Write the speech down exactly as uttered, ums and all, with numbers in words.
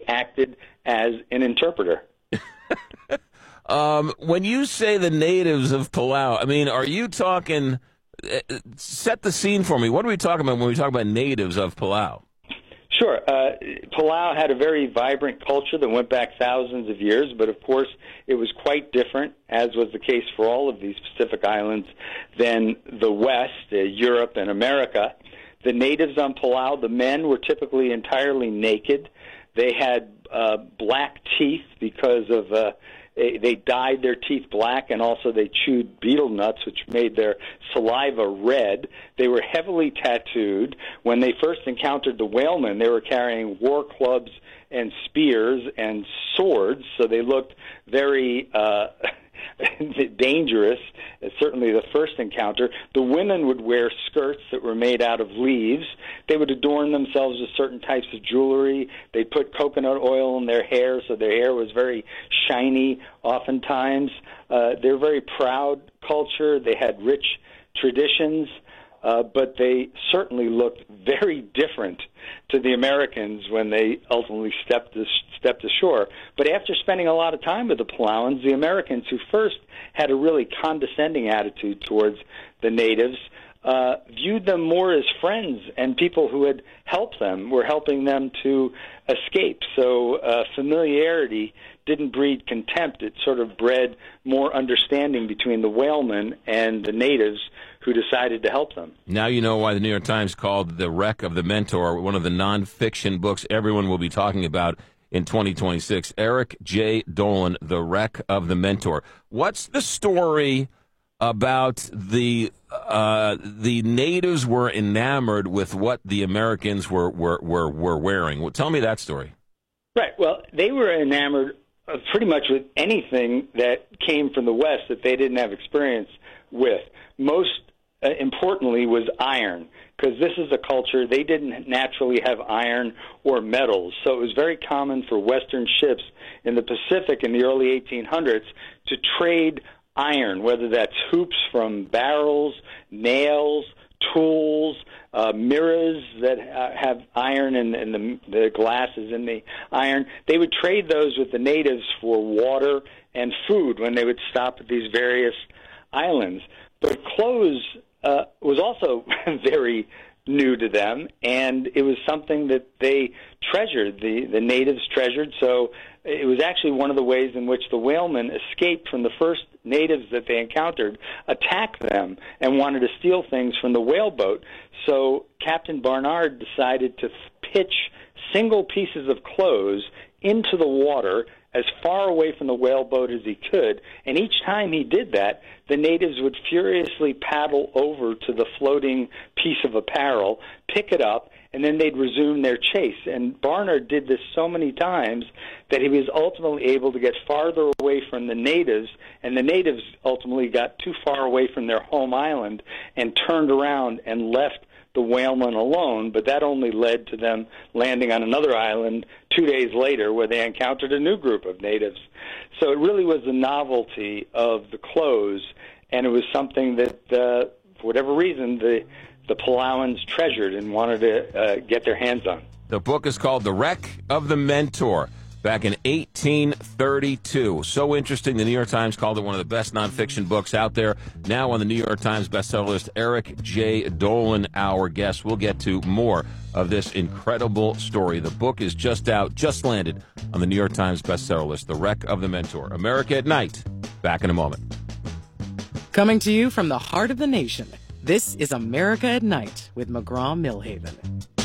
acted as an interpreter. um, when you say the natives of Palau, I mean, are you talking? Uh, set the scene for me. What are we talking about when we talk about natives of Palau? Sure. Uh, Palau had a very vibrant culture that went back thousands of years, but of course it was quite different, as was the case for all of these Pacific islands, than the West, uh, Europe, and America. The natives on Palau, the men were typically entirely naked. They had uh, black teeth because of uh, they dyed their teeth black, and also they chewed betel nuts, which made their saliva red. They were heavily tattooed. When they first encountered the whalemen, they were carrying war clubs and spears and swords, so they looked very uh, dangerous, certainly the first encounter. The women would wear skirts that were made out of leaves. They would adorn themselves with certain types of jewelry. They'd put coconut oil in their hair, so their hair was very shiny oftentimes. Uh, they're a very proud culture. They had rich traditions, uh, but they certainly looked very different to the Americans when they ultimately stepped stepped ashore. But after spending a lot of time with the Palauans, the Americans, who first had a really condescending attitude towards the natives, uh, viewed them more as friends and people who had helped them, were helping them to escape. So uh, familiarity didn't breed contempt. It sort of bred more understanding between the whalemen and the natives who decided to help them. Now you know why the New York Times called The Wreck of the Mentor one of the nonfiction books everyone will be talking about in twenty twenty-six. Eric J. Dolan, The Wreck of the Mentor. What's the story about the uh, the natives were enamored with what the Americans were, were, were, were wearing? Well, tell me that story. Right. Well, they were enamored of pretty much with anything that came from the West that they didn't have experience with. Most uh, importantly was iron, because this is a culture, they didn't naturally have iron or metals. So it was very common for Western ships in the Pacific in the early eighteen hundreds to trade iron, whether that's hoops from barrels, nails, tools, uh, mirrors that uh, have iron and, and the, the glasses in the iron. They would trade those with the natives for water and food when they would stop at these various islands. But clothes uh, was also very new to them, and it was something that they treasured, the, the natives treasured. So it was actually one of the ways in which the whalemen escaped from the first natives that they encountered, attacked them, and wanted to steal things from the whaleboat. So Captain Barnard decided to pitch single pieces of clothes into the water as far away from the whaleboat as he could, and each time he did that, the natives would furiously paddle over to the floating piece of apparel, pick it up, and then they'd resume their chase. And Barnard did this so many times that he was ultimately able to get farther away from the natives, and the natives ultimately got too far away from their home island and turned around and left the whalemen alone, but that only led to them landing on another island two days later where they encountered a new group of natives. So it really was the novelty of the clothes, and it was something that, uh, for whatever reason, the, the Palauans treasured and wanted to uh, get their hands on. The book is called The Wreck of the Mentor, back in eighteen thirty-two. So interesting. The New York Times called it one of the best nonfiction books out there. Now on the New York Times bestseller list, Eric J. Dolan, our guest. We'll get to more of this incredible story. The book is just out, just landed on the New York Times bestseller list, The Wreck of the Mentor. America at Night. Back in a moment. Coming to you from the heart of the nation, this is America at Night with McGraw-Milhaven.